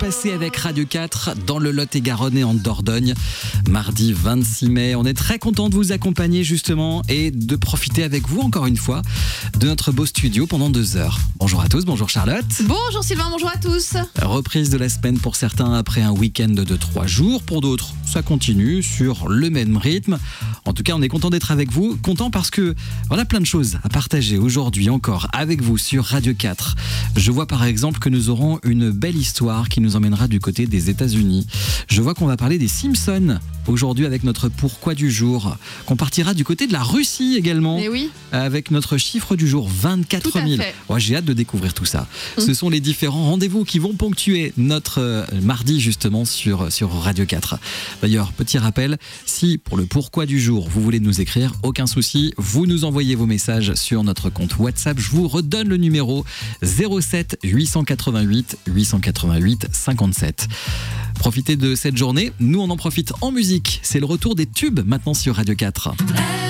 passer avec Radio 4 dans le Lot-et-Garonne et en Dordogne. Mardi 26 mai, on est très content de vous accompagner justement et de profiter avec vous encore une fois de notre beau studio pendant 2 heures. Bonjour à tous, bonjour Charlotte. Bonjour Sylvain, bonjour à tous. Reprise de la semaine pour certains après un week-end de 3 jours. Pour d'autres, ça continue sur le même rythme. En tout cas, on est content d'être avec vous. Content parce que on a plein de choses à partager aujourd'hui encore avec vous sur Radio 4. Je vois par exemple que nous aurons une belle histoire qui nous emmènera du côté des États-Unis. Je vois qu'on va parler des Simpsons aujourd'hui avec notre pourquoi du jour. Qu'on partira du côté de la Russie également. Mais oui. Avec notre chiffre du jour, 24 000. Ouais, j'ai hâte de découvrir tout ça. Ce sont les différents rendez-vous qui vont ponctuer notre mardi justement sur Radio 4. D'ailleurs, petit rappel, si pour le pourquoi du jour, vous voulez nous écrire, aucun souci, vous nous envoyez vos messages sur notre compte WhatsApp. Je vous redonne le numéro 07 888 888 57. Profitez de cette journée. Nous, on en profite en musique. C'est le retour des tubes maintenant sur Radio 4.